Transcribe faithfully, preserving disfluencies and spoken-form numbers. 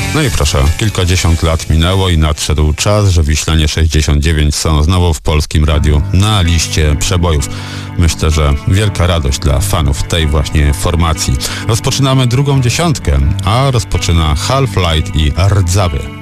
No i proszę, kilkadziesiąt lat minęło i nadszedł czas, że Wiślanie sześćdziesiąt dziewięć są znowu w Polskim Radiu na liście przebojów. Myślę, że wielka radość dla fanów tej właśnie formacji. Rozpoczynamy drugą dziesiątkę, a rozpoczyna Half-Light i Rdzawy.